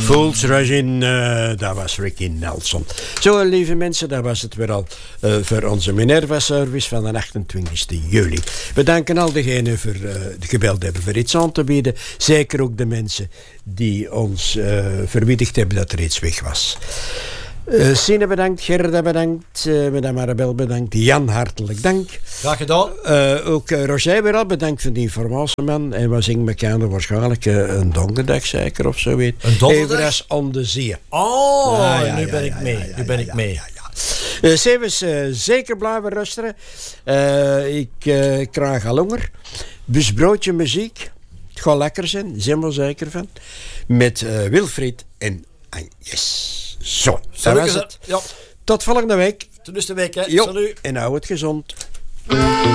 Fools Rush In, dat was Ricky Nelson. Zo, lieve mensen, dat was het weer al voor onze Minerva-service van de 28 juli. We danken al degenen voor de gebeld hebben voor iets aan te bieden. Zeker ook de mensen die ons verwittigd hebben dat er iets weg was. Sine bedankt, Gerda bedankt, madame Marabel bedankt, Jan hartelijk dank. Graag gedaan. Ook Roger weer al bedankt voor de informatie, man. En we zingen elkaar waarschijnlijk een donderdag zeker of zo weet. Een donderdag? Even als on the zee. Oh, nu ben ik mee. Sevens, zeker blijven luisteren. Ik krijg al honger. Dus broodje muziek. Het gaat lekker zijn, zijn we zeker van. Met Wilfried en Agnes. Zo, dat was het. Ja. Tot volgende week. Tot de week, hè. Jo, Salut. en hou het gezond.